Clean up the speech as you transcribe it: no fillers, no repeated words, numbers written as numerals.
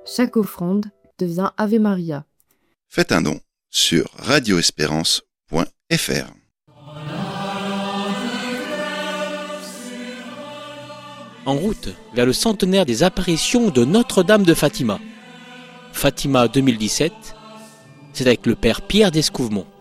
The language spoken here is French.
Chaque offrande devient Ave Maria. Faites un don sur radioespérance.fr. En route vers le centenaire des apparitions de Notre-Dame de Fatima. Fatima 2017, c'est avec le père Pierre d'Escouvemont.